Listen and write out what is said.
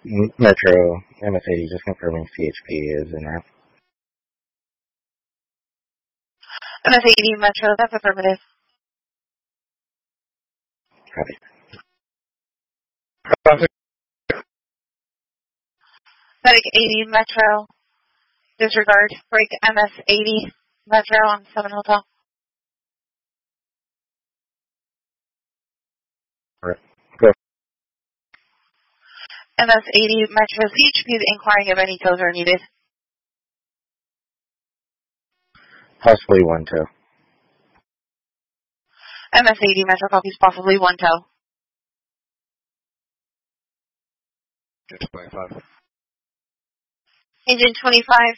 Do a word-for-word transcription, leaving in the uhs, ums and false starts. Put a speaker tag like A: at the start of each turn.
A: Metro, M S eighty, just confirming C H P is in route.
B: M S eighty Metro, that's affirmative.
A: Copy.
B: Medic eighty Metro, disregard, break M S eighty Metro on seven Hotel.
A: Alright, go.
B: M S eighty Metro, C H P is inquiring if any tows are needed.
A: Possibly one tow.
B: M S eighty Metro copies possibly one tow.
C: twenty-five.
B: Engine twenty-five,